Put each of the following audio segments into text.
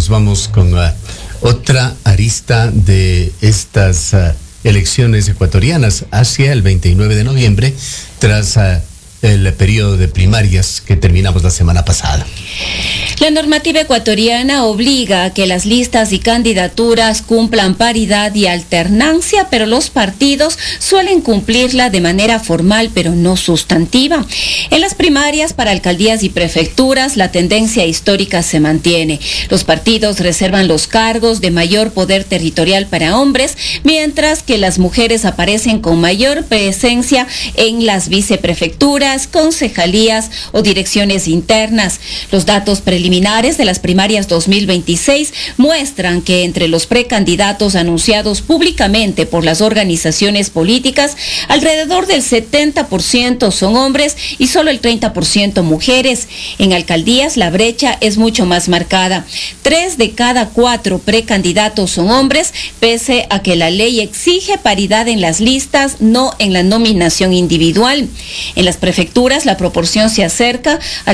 nos vamos con otra arista de estas elecciones ecuatorianas hacia el 29 de noviembre, tras el periodo de primarias que terminamos la semana pasada. La normativa ecuatoriana obliga a que las listas y candidaturas cumplan paridad y alternancia, pero los partidos suelen cumplirla de manera formal, pero no sustantiva. En las primarias para alcaldías y prefecturas, la tendencia histórica se mantiene. Los partidos reservan los cargos de mayor poder territorial para hombres, mientras que las mujeres aparecen con mayor presencia en las viceprefecturas, concejalías o direcciones internas. Los datos preliminares de las primarias 2026 muestran que entre los precandidatos anunciados públicamente por las organizaciones políticas, alrededor del 70% son hombres y solo el 30% mujeres. En alcaldías la brecha es mucho más marcada. 3 de cada 4 precandidatos son hombres, pese a que la ley exige paridad en las listas, no en la nominación individual. En las prefecturas la proporción se acerca al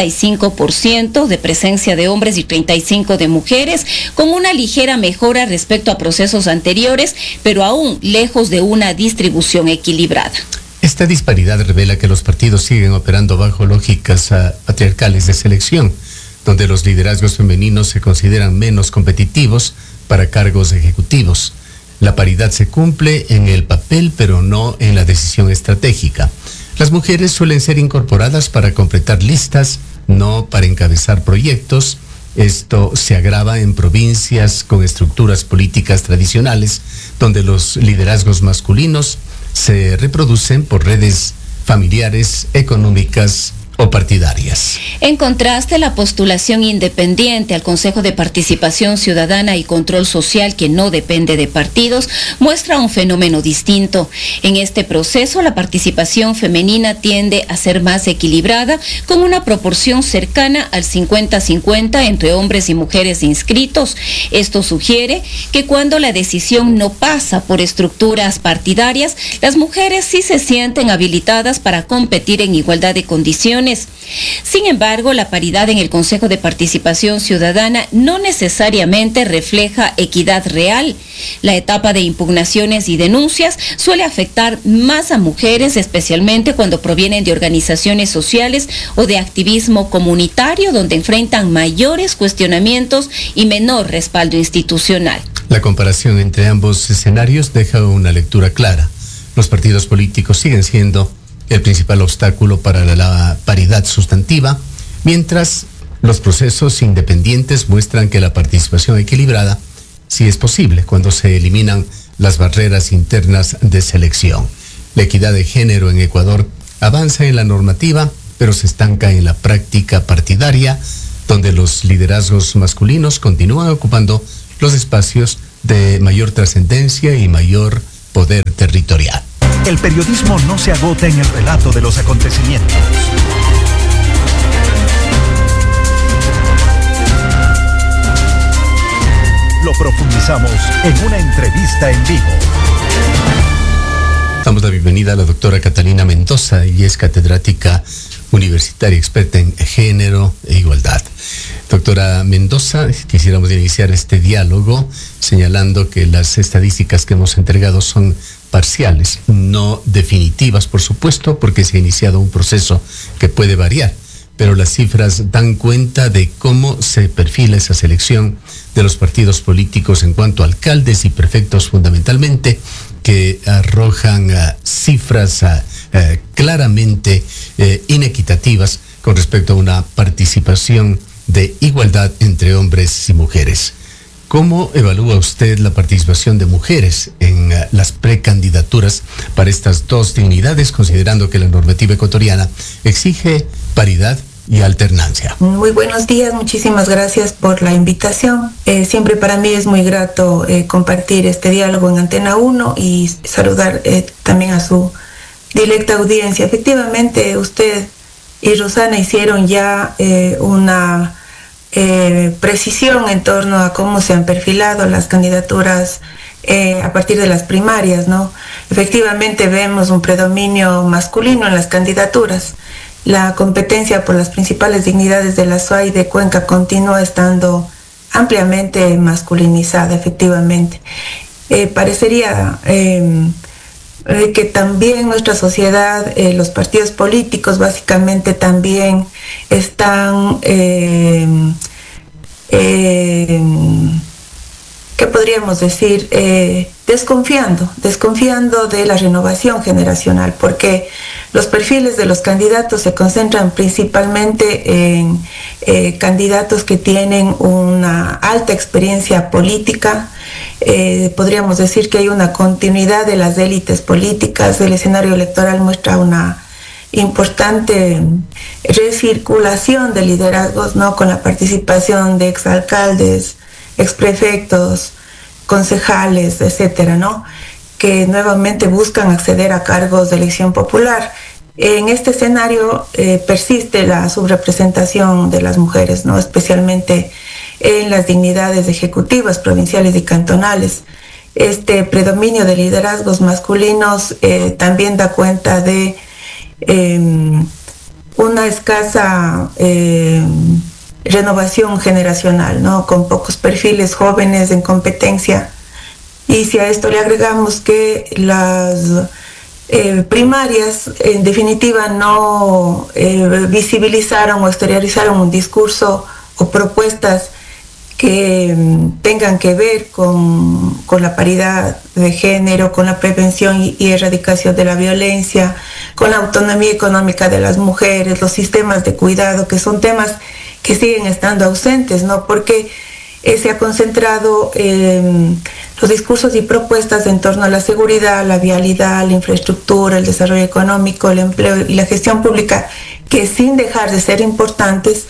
65% de presencia de hombres y 35% de mujeres, con una ligera mejora respecto a procesos anteriores, pero aún lejos de una distribución equilibrada. Esta disparidad revela que los partidos siguen operando bajo lógicas patriarcales de selección, donde los liderazgos femeninos se consideran menos competitivos para cargos ejecutivos. La paridad se cumple en el papel, pero no en la decisión estratégica. Las mujeres suelen ser incorporadas para completar listas, no para encabezar proyectos. Esto se agrava en provincias con estructuras políticas tradicionales, donde los liderazgos masculinos se reproducen por redes familiares, económicas o partidarias. En contraste, la postulación independiente al Consejo de Participación Ciudadana y Control Social, que no depende de partidos, muestra un fenómeno distinto. En este proceso, la participación femenina tiende a ser más equilibrada, con una proporción cercana al 50-50 entre hombres y mujeres inscritos. Esto sugiere que cuando la decisión no pasa por estructuras partidarias, las mujeres sí se sienten habilitadas para competir en igualdad de condiciones. Sin embargo, la paridad en el Consejo de Participación Ciudadana no necesariamente refleja equidad real. La etapa de impugnaciones y denuncias suele afectar más a mujeres, especialmente cuando provienen de organizaciones sociales o de activismo comunitario, donde enfrentan mayores cuestionamientos y menor respaldo institucional. La comparación entre ambos escenarios deja una lectura clara. Los partidos políticos siguen siendo el principal obstáculo para la paridad sustantiva, mientras los procesos independientes muestran que la participación equilibrada sí es posible cuando se eliminan las barreras internas de selección. La equidad de género en Ecuador avanza en la normativa, pero se estanca en la práctica partidaria, donde los liderazgos masculinos continúan ocupando los espacios de mayor trascendencia y mayor poder territorial. El periodismo no se agota en el relato de los acontecimientos. Lo profundizamos en una entrevista en vivo. Damos la bienvenida a la doctora Catalina Mendoza, y es catedrática universitaria experta en género e igualdad. Doctora Mendoza, quisiéramos iniciar este diálogo señalando que las estadísticas que hemos entregado son parciales, no definitivas, por supuesto, porque se ha iniciado un proceso que puede variar, pero las cifras dan cuenta de cómo se perfila esa selección de los partidos políticos en cuanto a alcaldes y prefectos fundamentalmente, que arrojan cifras claramente inequitativas con respecto a una participación de igualdad entre hombres y mujeres. ¿Cómo evalúa usted la participación de mujeres en las precandidaturas para estas dos dignidades, considerando que la normativa ecuatoriana exige paridad y alternancia? Muy buenos días, muchísimas gracias por la invitación. Siempre para mí es muy grato compartir este diálogo en Antena 1 y saludar también a su directa audiencia. Efectivamente, usted y Rosana hicieron ya una precisión en torno a cómo se han perfilado las candidaturas a partir de las primarias, ¿no? Efectivamente vemos un predominio masculino en las candidaturas. La competencia por las principales dignidades de la SUAY de Cuenca continúa estando ampliamente masculinizada, efectivamente. Parecería que también nuestra sociedad, los partidos políticos básicamente también están, ¿qué podríamos decir? Desconfiando de la renovación generacional, porque los perfiles de los candidatos se concentran principalmente en candidatos que tienen una alta experiencia política. Podríamos decir que hay una continuidad de las élites políticas. El escenario electoral muestra una importante recirculación de liderazgos, ¿no? Con la participación de exalcaldes, exprefectos, concejales, etcétera, ¿no? Que nuevamente buscan acceder a cargos de elección popular. En este escenario persiste la subrepresentación de las mujeres, ¿no? Especialmente en las dignidades ejecutivas, provinciales y cantonales. Este predominio de liderazgos masculinos también da cuenta de una escasa renovación generacional, ¿no? Con pocos perfiles jóvenes en competencia. Y si a esto le agregamos que las primarias en definitiva no visibilizaron o exteriorizaron un discurso o propuestas que tengan que ver con la paridad de género, con la prevención y erradicación de la violencia, con la autonomía económica de las mujeres, los sistemas de cuidado, que son temas que siguen estando ausentes, ¿no? Porque se ha concentrado los discursos y propuestas en torno a la seguridad, la vialidad, la infraestructura, el desarrollo económico, el empleo y la gestión pública, que sin dejar de ser importantes,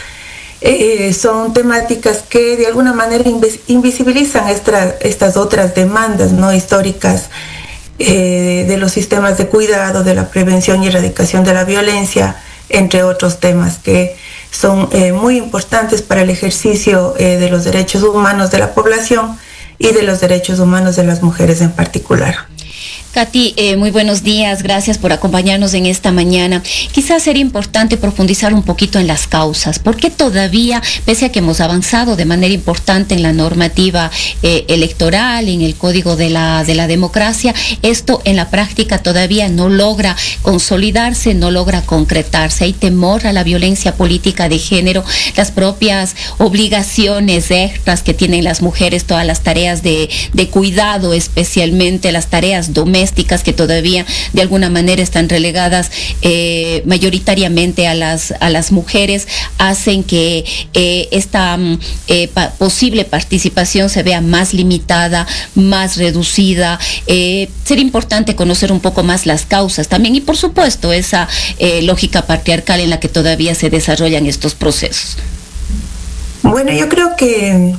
son temáticas que de alguna manera invisibilizan estas otras demandas, ¿no? Históricas de los sistemas de cuidado, de la prevención y erradicación de la violencia, entre otros temas que son muy importantes para el ejercicio de los derechos humanos de la población y de los derechos humanos de las mujeres en particular. Katy, muy buenos días, gracias por acompañarnos en esta mañana. Quizás sería importante profundizar un poquito en las causas. ¿Por qué todavía, pese a que hemos avanzado de manera importante en la normativa electoral, en el Código de la Democracia, esto en la práctica todavía no logra consolidarse, no logra concretarse? Hay temor a la violencia política de género, las propias obligaciones extras que tienen las mujeres, todas las tareas de cuidado, especialmente las tareas domésticas, que todavía de alguna manera están relegadas mayoritariamente a las mujeres, hacen que esta posible participación se vea más limitada, más reducida. Sería importante conocer un poco más las causas también y por supuesto esa lógica patriarcal en la que todavía se desarrollan estos procesos. Bueno, yo creo que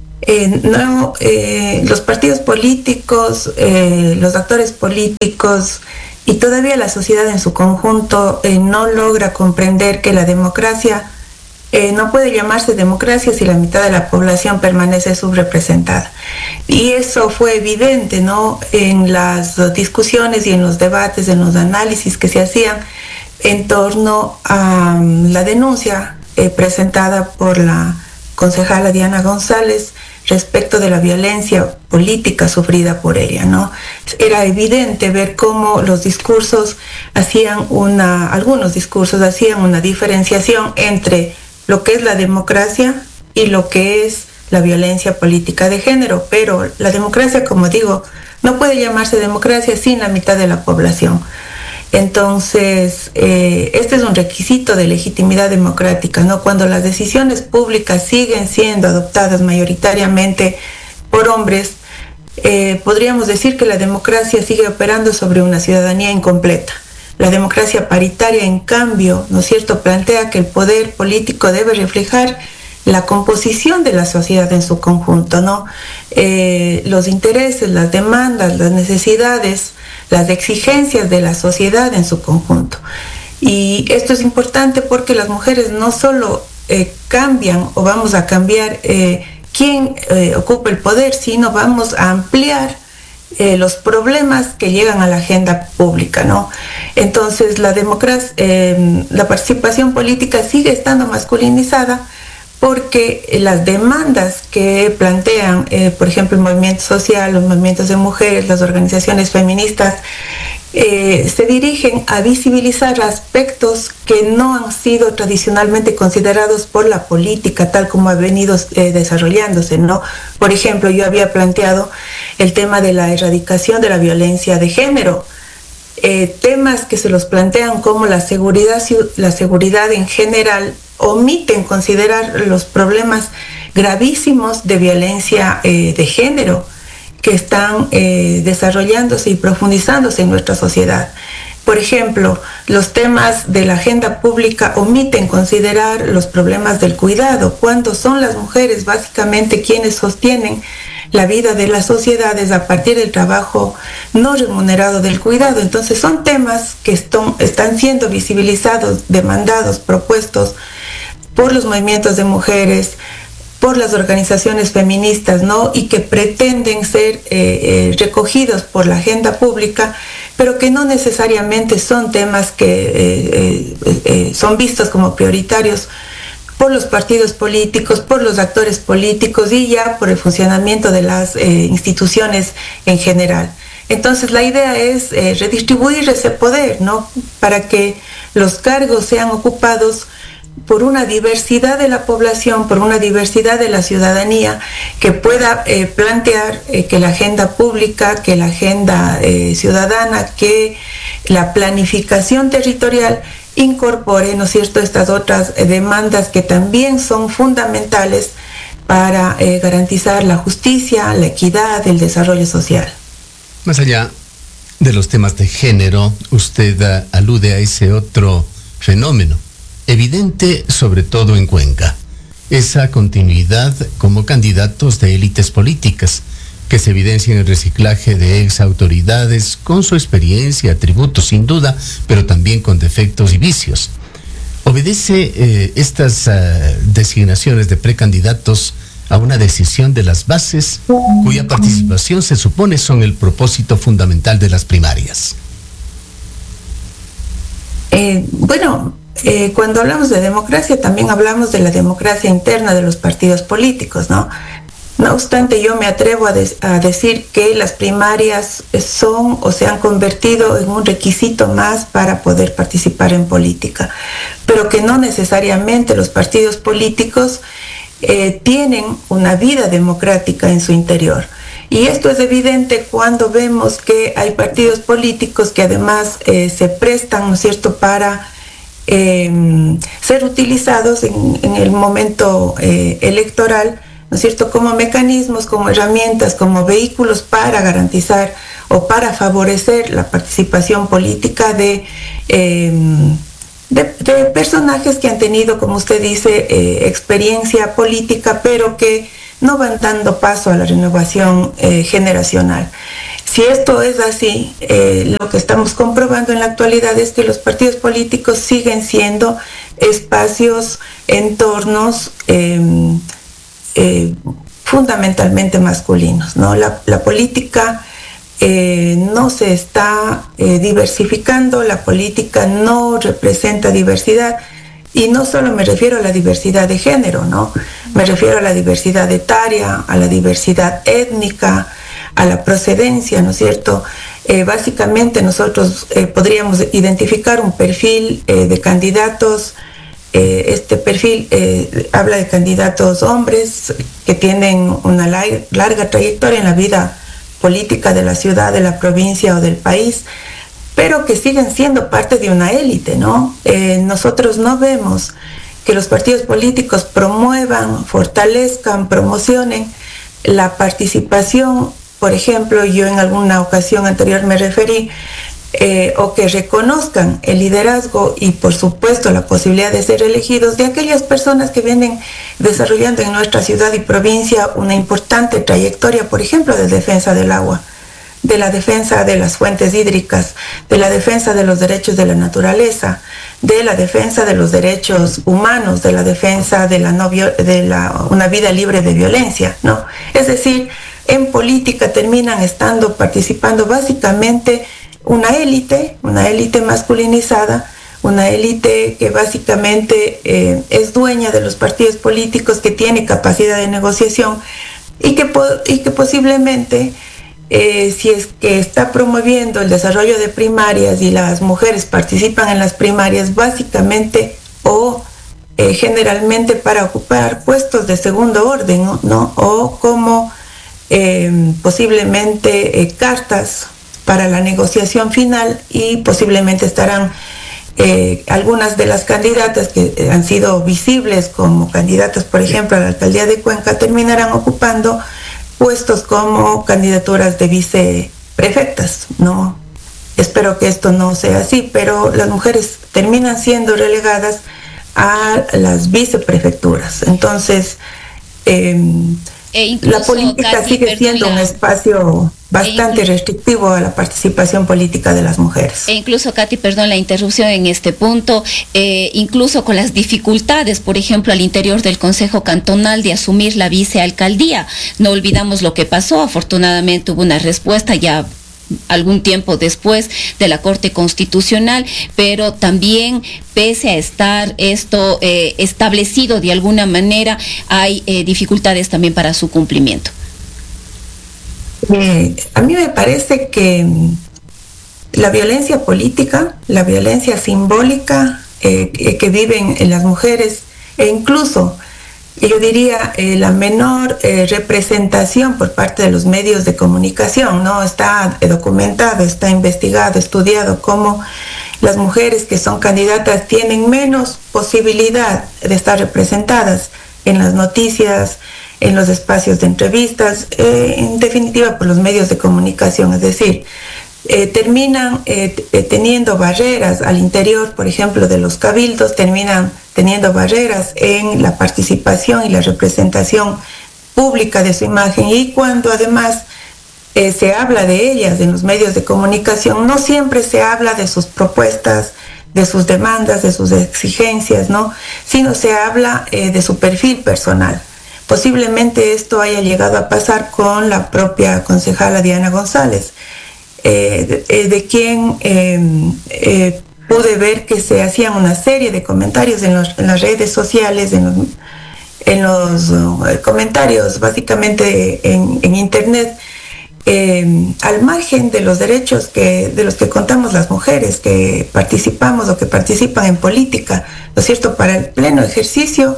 los partidos políticos, los actores políticos y todavía la sociedad en su conjunto no logra comprender que la democracia no puede llamarse democracia si la mitad de la población permanece subrepresentada. Y eso fue evidente, ¿no? En las discusiones y en los debates, en los análisis que se hacían en torno a la denuncia presentada por la concejala Diana González respecto de la violencia política sufrida por ella, ¿no? Era evidente ver cómo los discursos algunos discursos hacían una diferenciación entre lo que es la democracia y lo que es la violencia política de género, pero la democracia, como digo, no puede llamarse democracia sin la mitad de la población. Entonces, este es un requisito de legitimidad democrática, ¿no? Cuando las decisiones públicas siguen siendo adoptadas mayoritariamente por hombres, podríamos decir que la democracia sigue operando sobre una ciudadanía incompleta. La democracia paritaria, en cambio, ¿no es cierto?, plantea que el poder político debe reflejar la composición de la sociedad en su conjunto, ¿no? Los intereses, las demandas, las necesidades, las exigencias de la sociedad en su conjunto. Y esto es importante porque las mujeres no solo cambian o vamos a cambiar quién ocupa el poder, sino vamos a ampliar los problemas que llegan a la agenda pública, ¿no? Entonces la participación política sigue estando masculinizada porque las demandas que plantean, por ejemplo, el movimiento social, los movimientos de mujeres, las organizaciones feministas, se dirigen a visibilizar aspectos que no han sido tradicionalmente considerados por la política, tal como ha venido desarrollándose, ¿no? Por ejemplo, yo había planteado el tema de la erradicación de la violencia de género, temas que se los plantean como la seguridad en general, omiten considerar los problemas gravísimos de violencia de género que están desarrollándose y profundizándose en nuestra sociedad. Por ejemplo, los temas de la agenda pública omiten considerar los problemas del cuidado, cuando son las mujeres básicamente quienes sostienen la vida de las sociedades a partir del trabajo no remunerado del cuidado. Entonces son temas que están siendo visibilizados, demandados, propuestos por los movimientos de mujeres, por las organizaciones feministas, ¿no? Y que pretenden ser recogidos por la agenda pública, pero que no necesariamente son temas que son vistos como prioritarios por los partidos políticos, por los actores políticos y ya por el funcionamiento de las instituciones en general. Entonces la idea es redistribuir ese poder, ¿no? Para que los cargos sean ocupados por una diversidad de la población, por una diversidad de la ciudadanía que pueda plantear que la agenda pública, que la agenda ciudadana, que la planificación territorial incorpore, ¿no es cierto?, estas otras demandas que también son fundamentales para garantizar la justicia, la equidad, el desarrollo social. Más allá de los temas de género, usted alude a ese otro fenómeno evidente, sobre todo en Cuenca, esa continuidad como candidatos de élites políticas que se evidencia en el reciclaje de ex autoridades con su experiencia, atributos sin duda, pero también con defectos y vicios. ¿Obedece estas designaciones de precandidatos a una decisión de las bases cuya participación se supone son el propósito fundamental de las primarias? Cuando hablamos de democracia también hablamos de la democracia interna de los partidos políticos, ¿no? No obstante, yo me atrevo a decir que las primarias son o se han convertido en un requisito más para poder participar en política, pero que no necesariamente los partidos políticos tienen una vida democrática en su interior. Y esto es evidente cuando vemos que hay partidos políticos que además se prestan, ¿no es cierto?, para ser utilizados en el momento electoral, ¿no es cierto?, como mecanismos, como herramientas, como vehículos para garantizar o para favorecer la participación política de personajes que han tenido, como usted dice, experiencia política, pero que no van dando paso a la renovación generacional. Si esto es así, lo que estamos comprobando en la actualidad es que los partidos políticos siguen siendo espacios, entornos fundamentalmente masculinos, ¿no? La política no se está diversificando, la política no representa diversidad. Y no solo me refiero a la diversidad de género, ¿no? Me refiero a la diversidad etaria, a la diversidad étnica, a la procedencia, ¿no es cierto? Básicamente nosotros podríamos identificar un perfil de candidatos. Este perfil habla de candidatos hombres que tienen una larga trayectoria en la vida política de la ciudad, de la provincia o del país, pero que siguen siendo parte de una élite, ¿no? Nosotros no vemos que los partidos políticos promuevan, fortalezcan, promocionen la participación. Por ejemplo, yo en alguna ocasión anterior me referí, o que reconozcan el liderazgo y por supuesto la posibilidad de ser elegidos de aquellas personas que vienen desarrollando en nuestra ciudad y provincia una importante trayectoria, por ejemplo, de defensa del agua, de la defensa de las fuentes hídricas, de la defensa de los derechos de la naturaleza, de la defensa de los derechos humanos, de la defensa de una vida libre de violencia, ¿no? Es decir, en política terminan participando básicamente una élite masculinizada, una élite que básicamente es dueña de los partidos políticos, que tiene capacidad de negociación y que posiblemente, si es que está promoviendo el desarrollo de primarias y las mujeres participan en las primarias, básicamente o generalmente para ocupar puestos de segundo orden, ¿no? O como posiblemente cartas para la negociación final, y posiblemente estarán algunas de las candidatas que han sido visibles como candidatas, por ejemplo, a la alcaldía de Cuenca, terminarán ocupando puestos como candidaturas de viceprefectas, ¿no? Espero que esto no sea así, pero las mujeres terminan siendo relegadas a las viceprefecturas. Entonces, la política sigue siendo un espacio bastante restrictivo a la participación política de las mujeres. E incluso, Katy, perdón la interrupción en este punto, incluso con las dificultades, por ejemplo, al interior del Consejo Cantonal de asumir la vicealcaldía. No olvidamos lo que pasó, afortunadamente hubo una respuesta ya algún tiempo después de la Corte Constitucional, pero también, pese a estar esto establecido de alguna manera, hay dificultades también para su cumplimiento. A mí me parece que la violencia política, la violencia simbólica que viven las mujeres, e incluso yo diría la menor representación por parte de los medios de comunicación, ¿no? Está documentado, está investigado, estudiado cómo las mujeres que son candidatas tienen menos posibilidad de estar representadas en las noticias, en los espacios de entrevistas, en definitiva por los medios de comunicación. Es decir, terminan teniendo barreras al interior, por ejemplo, de los cabildos, terminan teniendo barreras en la participación y la representación pública de su imagen, y cuando además se habla de ellas en los medios de comunicación, no siempre se habla de sus propuestas, de sus demandas, de sus exigencias, ¿no? Sino se habla de su perfil personal. Posiblemente esto haya llegado a pasar con la propia concejala Diana González, de quien pude ver que se hacían una serie de comentarios en las redes sociales, en los comentarios básicamente en internet, al margen de los derechos de los que contamos las mujeres que participamos o que participan en política, ¿no es cierto?, para el pleno ejercicio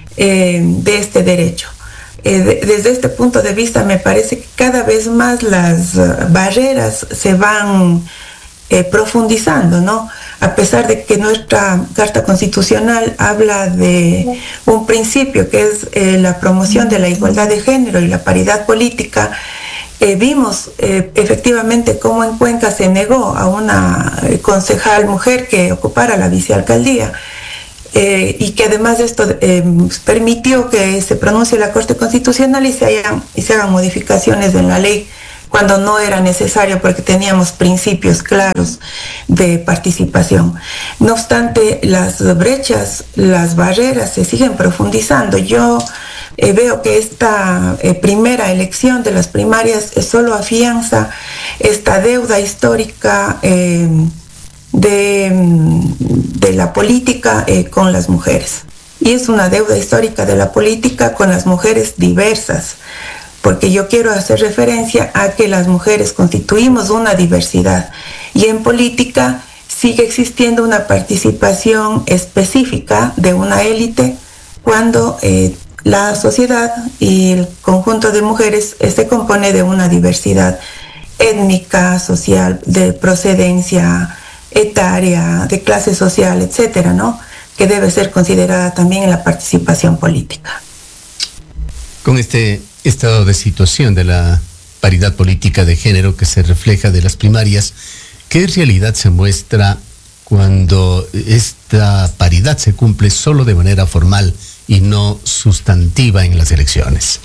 de este derecho. Desde este punto de vista me parece que cada vez más las barreras se van profundizando, ¿no? A pesar de que nuestra Carta Constitucional habla de un principio que es la promoción de la igualdad de género y la paridad política, vimos efectivamente cómo en Cuenca se negó a una concejal mujer que ocupara la vicealcaldía, y que además de esto permitió que se pronuncie la Corte Constitucional y se hagan modificaciones en la ley cuando no era necesario, porque teníamos principios claros de participación. No obstante, las brechas, las barreras se siguen profundizando. Yo veo que esta primera elección de las primarias solo afianza esta deuda histórica de la política con las mujeres. Y es una deuda histórica de la política con las mujeres diversas, porque yo quiero hacer referencia a que las mujeres constituimos una diversidad, y en política sigue existiendo una participación específica de una élite cuando la sociedad y el conjunto de mujeres se compone de una diversidad étnica, social, de procedencia etaria, de clase social, etcétera, ¿no?, que debe ser considerada también en la participación política. Con este estado de situación de la paridad política de género que se refleja de las primarias, ¿qué realidad se muestra cuando esta paridad se cumple solo de manera formal y no sustantiva en las elecciones?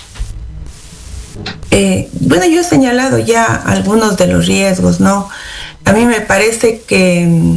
Bueno, yo he señalado ya algunos de los riesgos, ¿no? A mí me parece que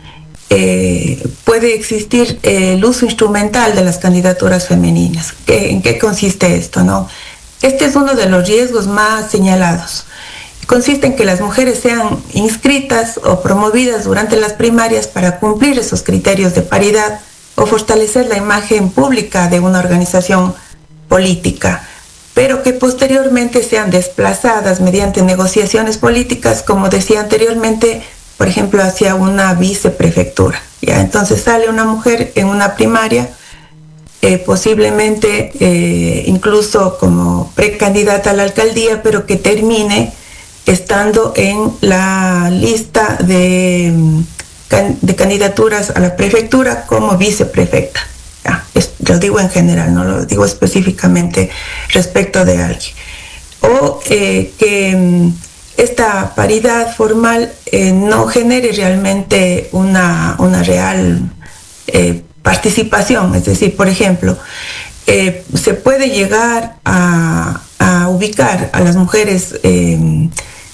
puede existir el uso instrumental de las candidaturas femeninas. ¿En qué consiste esto, no? Este es uno de los riesgos más señalados. consiste en que las mujeres sean inscritas o promovidas durante las primarias para cumplir esos criterios de paridad o fortalecer la imagen pública de una organización política, pero que posteriormente sean desplazadas mediante negociaciones políticas, como decía anteriormente, por ejemplo, hacia una viceprefectura. ¿Ya? Entonces sale una mujer en una primaria, posiblemente incluso como precandidata a la alcaldía, pero que termine estando en la lista de candidaturas a la prefectura como viceprefecta. Lo digo en general, no lo digo específicamente respecto de alguien. O que esta paridad formal no genere realmente una real participación. Es decir, por ejemplo, se puede llegar a ubicar a las mujeres en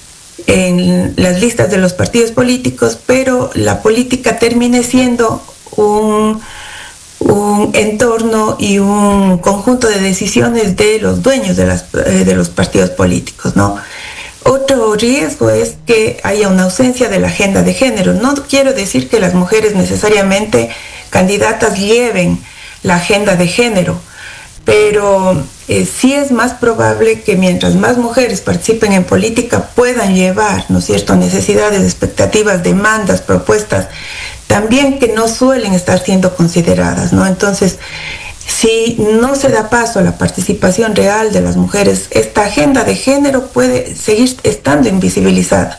las listas de los partidos políticos, pero la política termine siendo un entorno y un conjunto de decisiones de los dueños de los partidos políticos, ¿no? Otro riesgo es que haya una ausencia de la agenda de género. No quiero decir que las mujeres necesariamente candidatas lleven la agenda de género, pero sí es más probable que mientras más mujeres participen en política puedan llevar, ¿no es cierto?, necesidades, expectativas, demandas, propuestas, también que no suelen estar siendo consideradas, ¿no? Entonces, si no se da paso a la participación real de las mujeres, esta agenda de género puede seguir estando invisibilizada.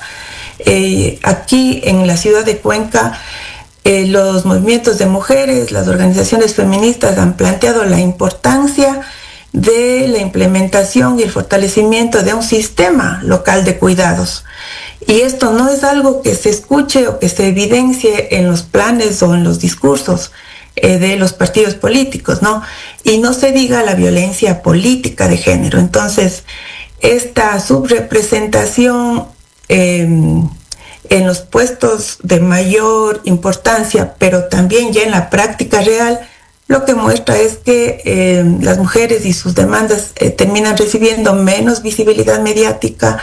Aquí en la ciudad de Cuenca, los movimientos de mujeres, las organizaciones feministas han planteado la importancia de la implementación y el fortalecimiento de un sistema local de cuidados. Y esto no es algo que se escuche o que se evidencie en los planes o en los discursos de los partidos políticos, ¿no? Y no se diga la violencia política de género. Entonces, esta subrepresentación en los puestos de mayor importancia, pero también ya en la práctica real, lo que muestra es que las mujeres y sus demandas terminan recibiendo menos visibilidad mediática,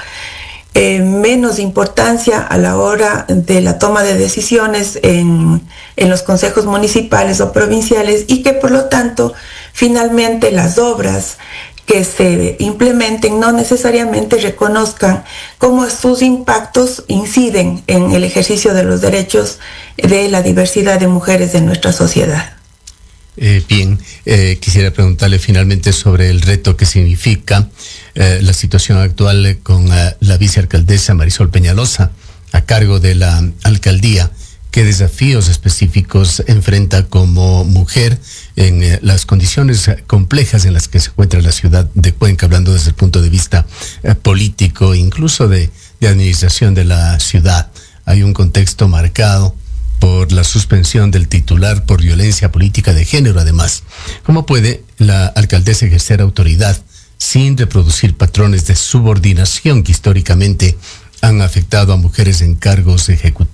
menos importancia a la hora de la toma de decisiones en los consejos municipales o provinciales, y que por lo tanto finalmente las obras que se implementen no necesariamente reconozcan cómo sus impactos inciden en el ejercicio de los derechos de la diversidad de mujeres de nuestra sociedad. Bien, quisiera preguntarle finalmente sobre el reto que significa la situación actual con la vicealcaldesa Marisol Peñalosa a cargo de la alcaldía. ¿Qué desafíos específicos enfrenta como mujer en las condiciones complejas en las que se encuentra la ciudad de Cuenca, hablando desde el punto de vista político, incluso de administración de la ciudad? Hay un contexto marcado por la suspensión del titular por violencia política de género, además. ¿Cómo puede la alcaldesa ejercer autoridad sin reproducir patrones de subordinación que históricamente han afectado a mujeres en cargos